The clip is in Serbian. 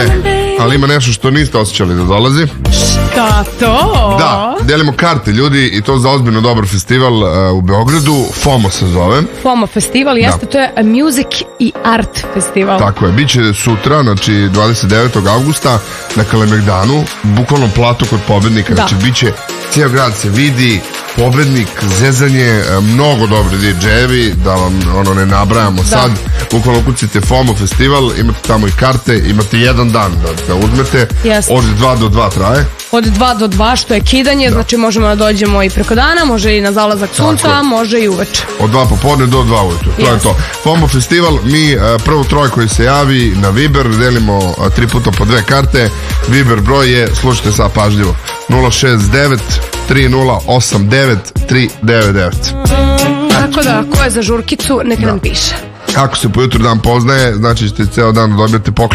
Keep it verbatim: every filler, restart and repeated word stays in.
E, ali ima nešto što niste osjećali da dolazi. Šta to? Da, delimo karte ljudi i to za ozbiljno dobar festival uh, u Beogradu. FOMO se zove. FOMO festival, jeste, Da. to je Music i Art festival. Tako je, bit će sutra, znači dvadeset devetog avgusta na Kalemegdanu, bukvalno plato kod pobednika, Da. znači bit će, cijel grad se vidi, pobednik, zezanje, mnogo dobri didžejevi, da vam ono ne nabrajamo sad, bukvalno kucite FOMO festival, imate tamo i karte, imate jedan dan da, da uzmete, Jeste. od dva do dva traje. Od dva do dva, što je kidanje, znači možemo da dođemo i preko dana, može i na zalazak sunca, je. može i uveče. Od dva popodne do dva ujutru, to je Yes. to. FOMO festival, mi uh, prvo troj koji se javi na Viber, delimo uh, tri puta po dve karte. Viber broj je, slušajte sad pažljivo, nula šest devet tri nula osam devet tri devet devet. Tako da, ko je za žurkicu, neka nam piše. Ako se po jutru dan poznaje, znači ćete ceo dan da dobijete poklon